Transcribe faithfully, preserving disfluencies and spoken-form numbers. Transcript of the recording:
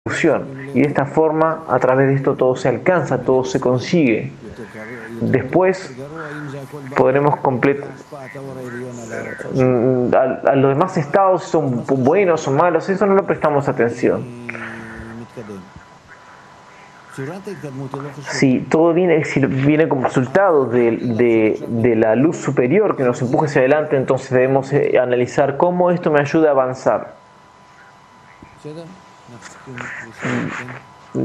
y de esta forma, a través de esto, todo se alcanza, todo se consigue. Después podremos completar a, a los demás estados, si son buenos o malos, eso no le prestamos atención. Si todo viene, si viene como resultado de, de, de la luz superior que nos empuje hacia adelante, entonces debemos analizar cómo esto me ayuda a avanzar.